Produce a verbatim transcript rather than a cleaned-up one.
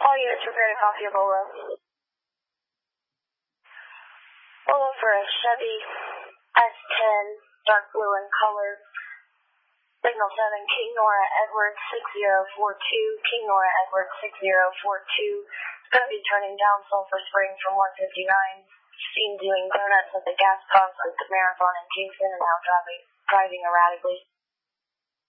All units prepare to copy a Bolo. Bolo for a Chevy S ten, dark blue in color. Signal seven, King Nora Edward six zero four two, King Nora Edward six zero four two. It's going to be turning down Sulphur Spring from one fifty-nine. Seen doing donuts at the gas pumps at the Marathon in Kingston and now driving, driving erratically.